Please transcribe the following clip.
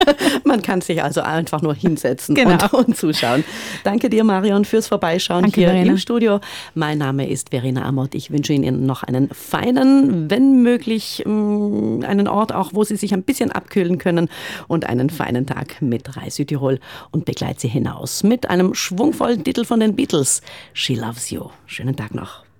Man kann sich also einfach nur hinsetzen Genau. und zuschauen. Danke dir, Marion, fürs Vorbeischauen. Danke, hier Verena. im Studio. Mein Name ist Verena Amott. Ich wünsche Ihnen noch einen feinen, wenn möglich, einen Ort auch, wo Sie sich ein bisschen abkühlen können und einen feinen Tag mit Rai Südtirol und begleite Sie hinaus mit einem schwungvollen Titel von den Beatles, She Loves You. Schönen Tag noch.